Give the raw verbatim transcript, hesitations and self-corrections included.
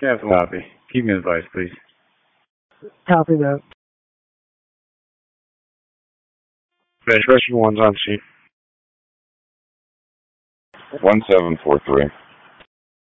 Captain Copy. Keep me advised, please. Copy that. Fish Rescue one's on scene. one seven four three.